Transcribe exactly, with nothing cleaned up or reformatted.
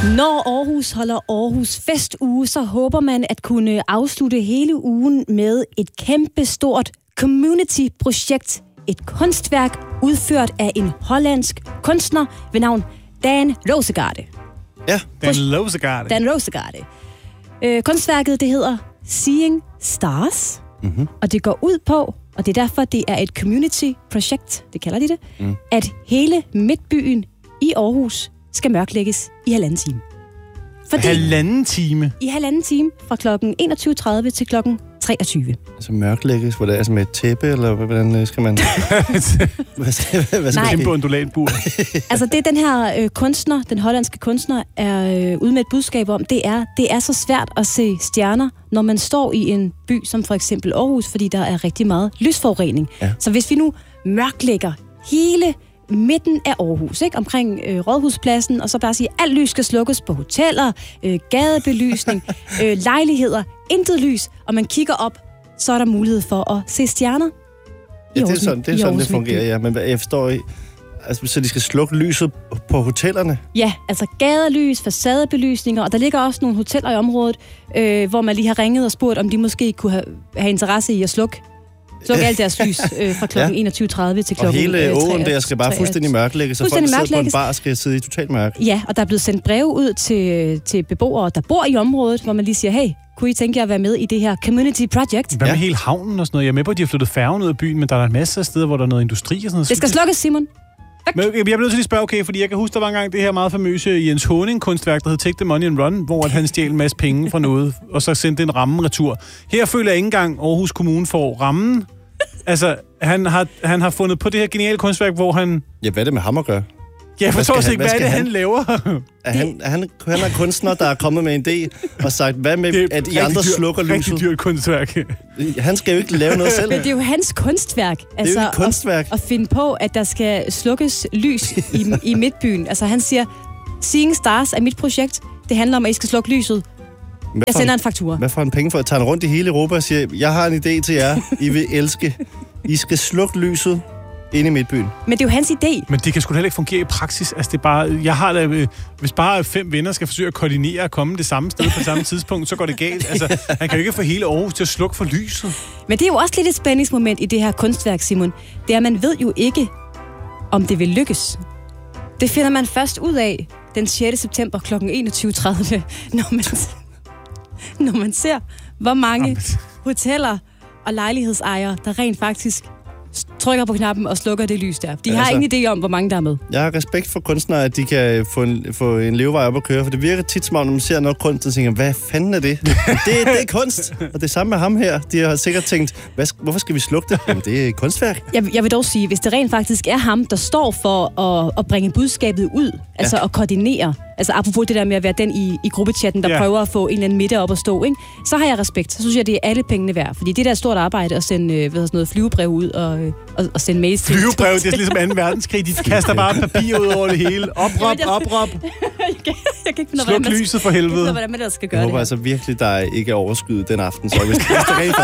Når Aarhus holder Aarhus Festuge, så håber man at kunne afslutte hele ugen med et kæmpestort community-projekt. Et kunstværk udført af en hollandsk kunstner ved navn Dan Rosegaarde. Ja, Dan Rosegaarde. Dan Rosegaarde. Øh, kunstværket, det hedder Seeing Stars, mm-hmm. og det går ud på, og det er derfor, det er et community-projekt, det kalder de det, mm. at hele midtbyen i Aarhus skal mørklægges i halvanden time. Fordi halvanden time? I halvanden time fra klokken enogtyve tredive til klokken treogtyve. Altså mørklægges, hvor det er altså med et tæppe, eller hvordan skal man... hvad skal, hvad skal Nej. Kæmpe undulatbur. Altså det, den her øh, kunstner, den hollandske kunstner, er øh, ude med et budskab om, det er, det er så svært at se stjerner, når man står i en by som for eksempel Aarhus, fordi der er rigtig meget lysforurening. Ja. Så hvis vi nu mørklægger hele midten af Aarhus, ikke? Omkring øh, Rådhuspladsen, og så bare sige, at alt lys skal slukkes på hoteller, øh, gadebelysning, øh, lejligheder, intet lys, og man kigger op, så er der mulighed for at se stjerner. Ja, det er sådan, det, er sådan, det fungerer, ja. Men jeg forstår ikke, altså, så de skal slukke lyset på hotellerne? Ja, altså gadelys, facadebelysninger, og der ligger også nogle hoteller i området, øh, hvor man lige har ringet og spurgt, om de måske kunne have, have interesse i at slukke Sluk alt deres lys øh, fra klokken ja. enogtyve tredive til klokken Og hele åen der skal bare fuldstændig mørklægges, så folk sidder på en bar skal sidde i totalt mørke. Ja, og der er blevet sendt breve ud til, til beboere, der bor i området, hvor man lige siger, hey, kunne I tænke jer at være med i det her community project? Hvad med ja. hele havnen og sådan noget? Jeg er med på, at de har flyttet færgen ud af byen, men der er en masse af steder, hvor der er noget industri og sådan noget. Det skal slukkes, Simon. Men okay, jeg bliver nødt til at spørge, okay, fordi jeg kan huske, der var engang det her meget famøse Jens Håning-kunstværk, der hed Take the Money and Run, hvor han stjal en masse penge fra noget, og så sendte en ramme retur. Her føler jeg ikke engang, Aarhus Kommune får rammen. Altså, han har, han har fundet på det her geniale kunstværk, hvor han... Ja, hvad er det med ham at gøre? Jeg forstår ikke, hvad, hvad er det, han, han laver? Er han, er han, han er kunstner, der er kommet med en idé og sagt, hvad med, at I andre dyr, slukker lyset? Det er rigtig dyrt kunstværk. Han skal jo ikke lave noget selv. Men det er jo hans kunstværk. Altså, det er jo et kunstværk. At, at finde på, at der skal slukkes lys i, i midtbyen. Altså, han siger, Seeing Stars er mit projekt. Det handler om, at I skal slukke lyset. Hvad jeg sender en faktura. Hvad får han penge for? Jeg tager rundt i hele Europa og siger, jeg har en idé til jer. I vil elske. I skal slukke lyset inde i midtbyen. Men det er jo hans idé. Men det kan sgu da heller ikke fungere i praksis. Altså, det er bare, jeg har da, hvis bare fem venner skal forsøge at koordinere og komme det samme sted på samme tidspunkt, så går det galt. Altså, han kan jo ikke få hele Aarhus til at slukke for lyset. Men det er jo også lidt et spændingsmoment i det her kunstværk, Simon. Det er, at man ved jo ikke, om det vil lykkes. Det finder man først ud af den sjette september klokken enogtyve tredive, når man, når man ser, hvor mange hoteller og lejlighedsejere, der rent faktisk trykker på knappen og slukker det lys der. De har altså, ingen idé om, hvor mange der er med. Jeg har respekt for kunstnere, at de kan få en, få en levevej op at køre, for det virker tit som om, når man ser noget kunst, og tænker, hvad fanden er det? det? Det er kunst, og det samme med ham her. De har sikkert tænkt, hvad, hvorfor skal vi slukke det? Jamen, det er kunstværk. Jeg, jeg vil dog sige, hvis det rent faktisk er ham, der står for at, at bringe budskabet ud, ja. altså at koordinere, altså apropos det der med at være den i, i gruppechatten, der ja. prøver at få en eller anden midte op at stå, ikke? Så har jeg respekt. Så synes jeg, det er alle pengene værd. Fordi det der er et stort arbejde at sende hvad hedder sådan noget, flyvebrev ud og, og, og sende mails til. Flyvebrev, det er ligesom anden verdenskrig. De kaster bare papir ud over det hele. Oprop, oprop. jeg kan, jeg kan ikke finde, sluk lyset for helvede. Jeg, hvordan man skal gøre jeg det håber altså virkelig, der ikke er overskyet den aften. Så hvis det